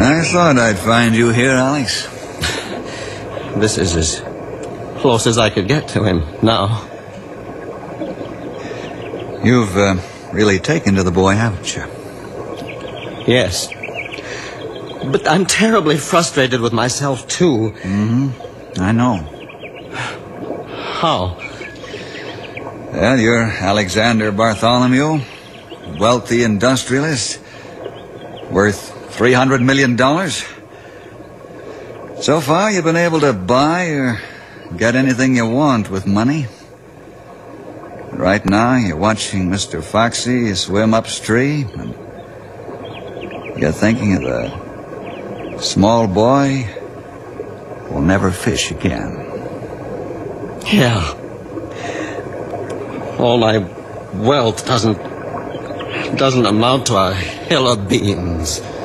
I thought I'd find you here, Alex. This is as close as I could get to him now. You've really taken to the boy, haven't you? Yes. But I'm terribly frustrated with myself, too. I know. How? Well, you're Alexander Bartholomew, wealthy industrialist, worth $300 million. So far, you've been able to buy or get anything you want with money. Right now, you're watching Mr. Foxy swim upstream, and you're thinking of the small boy who will never fish again. Yeah. All my wealth doesn't amount to a hill of beans.